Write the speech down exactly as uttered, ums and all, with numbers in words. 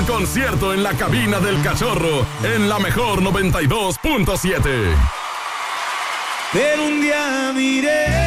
en concierto en la cabina del Cachorro, en la mejor noventa y dos punto siete. Pero un día miré